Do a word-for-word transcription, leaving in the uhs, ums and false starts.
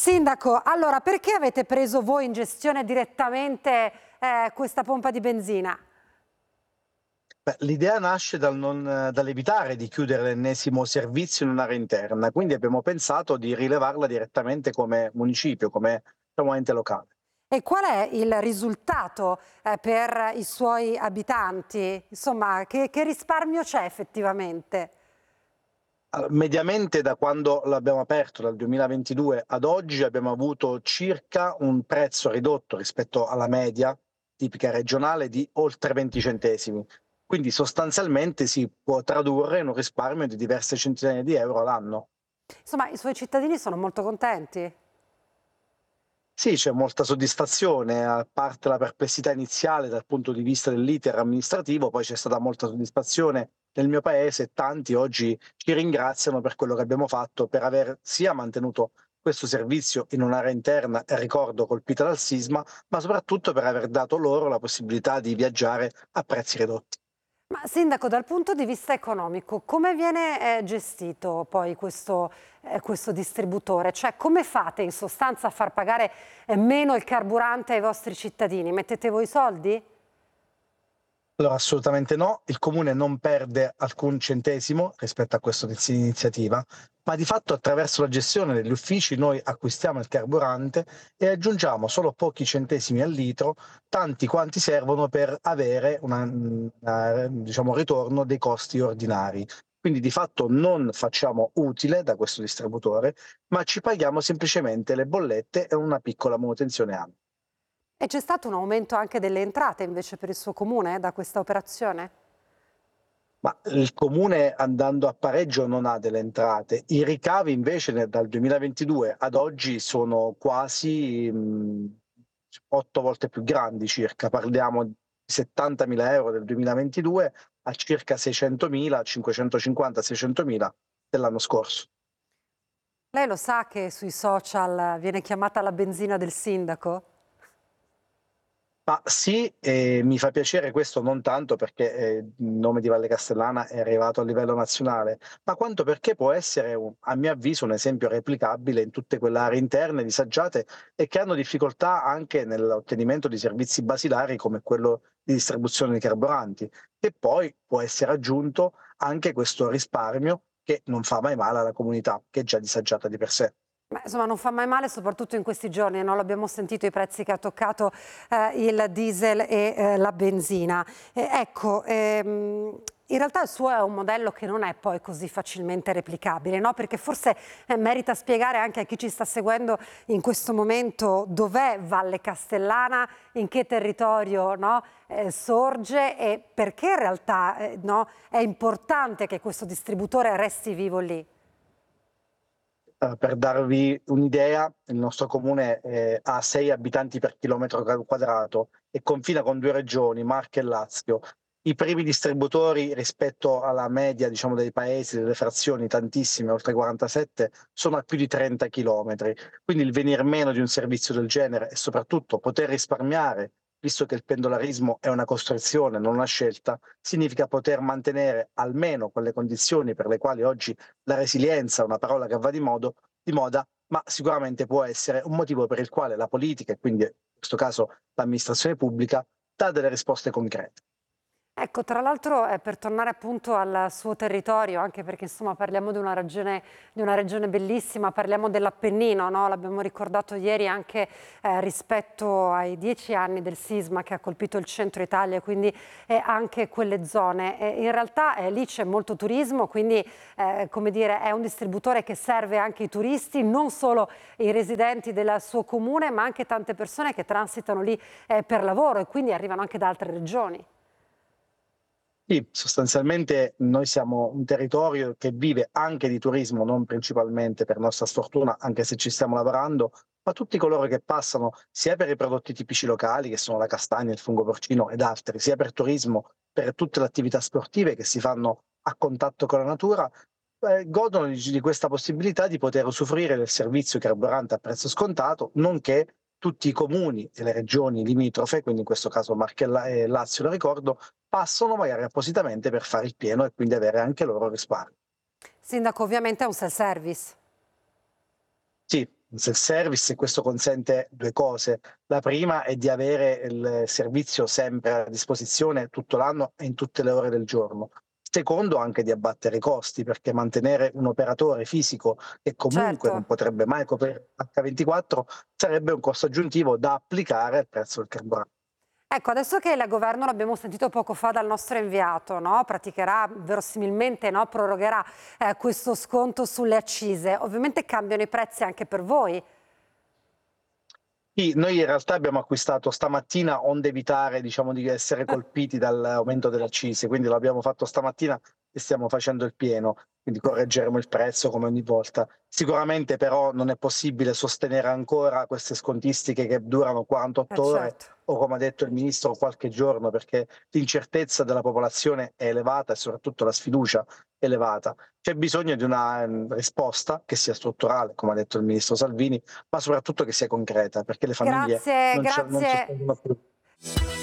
Sindaco, allora perché avete preso voi in gestione direttamente eh, questa pompa di benzina? Beh, l'idea nasce dal non dall'evitare di chiudere l'ennesimo servizio in un'area interna, quindi abbiamo pensato di rilevarla direttamente come municipio, come diciamo, ente locale. E qual è il risultato eh, per i suoi abitanti? Insomma, che, che risparmio c'è effettivamente? Allora, mediamente da quando l'abbiamo aperto, dal duemilaventidue ad oggi, abbiamo avuto circa un prezzo ridotto rispetto alla media tipica regionale di oltre venti centesimi. Quindi sostanzialmente si può tradurre in un risparmio di diverse centinaia di euro all'anno. Insomma, i suoi cittadini sono molto contenti. Sì, c'è molta soddisfazione, a parte la perplessità iniziale dal punto di vista dell'iter amministrativo, poi c'è stata molta soddisfazione nel mio paese e tanti oggi ci ringraziano per quello che abbiamo fatto, per aver sia mantenuto questo servizio in un'area interna, e ricordo colpita dal sisma, ma soprattutto per aver dato loro la possibilità di viaggiare a prezzi ridotti. Ma Sindaco, dal punto di vista economico, come viene eh, gestito poi questo, eh, questo distributore? Cioè, come fate in sostanza a far pagare eh, meno il carburante ai vostri cittadini? Mettete voi i soldi? Allora, assolutamente no, il comune non perde alcun centesimo rispetto a questa iniziativa, ma di fatto attraverso la gestione degli uffici noi acquistiamo il carburante e aggiungiamo solo pochi centesimi al litro, tanti quanti servono per avere una, una, diciamo, ritorno dei costi ordinari. Quindi di fatto non facciamo utile da questo distributore, ma ci paghiamo semplicemente le bollette e una piccola manutenzione annua. E c'è stato un aumento anche delle entrate invece per il suo comune da questa operazione? Ma il comune andando a pareggio non ha delle entrate. I ricavi invece ne dal duemilaventidue ad oggi sono quasi, mhmm, otto volte più grandi circa. Parliamo di settantamila euro € del duemilaventidue a circa seicentomila, cinquecentocinquanta, seicentomila dell'anno scorso. Lei lo sa che sui social viene chiamata la benzina del sindaco? Ma sì, e mi fa piacere questo non tanto perché, ehm, il nome di Valle Castellana è arrivato a livello nazionale, ma quanto perché può essere un a mio avviso, un esempio replicabile in tutte quelle aree interne disagiate e che hanno difficoltà anche nell'ottenimento di servizi basilari come quello di distribuzione di carburanti, e poi può essere aggiunto anche questo risparmio che non fa mai male alla comunità, che è già disagiata di per sé. Beh, insomma, non fa mai male, soprattutto in questi giorni, no? L'abbiamo sentito i prezzi che ha toccato eh, il diesel e eh, la benzina. Eh, ecco, ehm, in realtà il suo è un modello che non è poi così facilmente replicabile, no? Perché forse eh, merita spiegare anche a chi ci sta seguendo in questo momento dov'è Valle Castellana, in che territorio, no? eh, sorge e perché in realtà eh, no? È importante che questo distributore resti vivo lì. Uhm, per darvi un'idea, il nostro comune, ehm, ha sei abitanti per chilometro ca quadrato e confina con due regioni, Marche e Lazio. I primi distributori rispetto alla media, diciamo, dei paesi, delle frazioni, tantissime, oltre quarantasette, sono a più di trenta chilometri. Quindi il venir meno di un servizio del genere e soprattutto poter risparmiare, visto che il pendolarismo è una costrizione, non una scelta, significa poter mantenere almeno quelle condizioni per le quali oggi la resilienza è una parola che va di modo di moda, ma sicuramente può essere un motivo per il quale la politica e quindi in questo caso l'amministrazione pubblica dà delle risposte concrete. Ecco, tra l'altro, eh, per tornare appunto al suo territorio, anche perché insomma parliamo di una regione, di una regione bellissima, parliamo dell'Appennino, no? L'abbiamo ricordato ieri anche eh, rispetto ai dieci anni del sisma che ha colpito il centro Italia, quindi eh, anche quelle zone. E in realtà eh, lì c'è molto turismo, quindi eh, come dire, è un distributore che serve anche i turisti, non solo i residenti del suo comune, ma anche tante persone che transitano lì eh, per lavoro e quindi arrivano anche da altre regioni. Sì, sostanzialmente noi siamo un territorio che vive anche di turismo, non principalmente per nostra sfortuna, anche se ci stiamo lavorando, ma tutti coloro che passano, sia per i prodotti tipici locali, che sono la castagna, il fungo porcino ed altri, sia per turismo, per tutte le attività sportive che si fanno a contatto con la natura, eh, godono di, di questa possibilità di poter usufruire del servizio carburante a prezzo scontato, nonché tutti i comuni e le regioni limitrofe, quindi in questo caso Marche e La- e Lazio, lo ricordo, passano magari appositamente per fare il pieno e quindi avere anche loro risparmio. Sindaco, ovviamente è un self-service. Sì, self-service, e questo consente due cose. La prima è di avere il servizio sempre a disposizione tutto l'anno e in tutte le ore del giorno. Secondo, anche di abbattere i costi, perché mantenere un operatore fisico che comunque non Certo. potrebbe mai coprire acca ventiquattro sarebbe un costo aggiuntivo da applicare al prezzo del carburante. Ecco, adesso che il governo, l'abbiamo sentito poco fa dal nostro inviato, no? Praticherà verosimilmente, no? Prorogherà eh, questo sconto sulle accise, ovviamente cambiano i prezzi anche per voi. Sì, noi in realtà abbiamo acquistato stamattina onde evitare, diciamo, di essere colpiti dall'aumento delle accise, quindi lo abbiamo fatto stamattina e stiamo facendo il pieno, quindi correggeremo il prezzo come ogni volta. Sicuramente però non è possibile sostenere ancora queste scontistiche che durano Eh quarantotto ore certo. o, come ha detto il ministro, qualche giorno, perché l'incertezza della popolazione è elevata e soprattutto la sfiducia è elevata. C'è bisogno di una ehm, risposta che sia strutturale, come ha detto il ministro Salvini, ma soprattutto che sia concreta, perché le famiglie Grazie, non ce non grazie. sostengono più.